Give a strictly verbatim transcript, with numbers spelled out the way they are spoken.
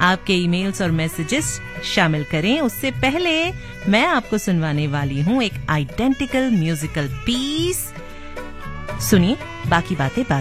आपके ईमेल्स और मैसेजेस शामिल करें। उससे पहले मैं आपको सुनवाने वाली हूँ एक आइडेंटिकल म्यूजिकल पीस। सुनिए, बाकी बातें बाद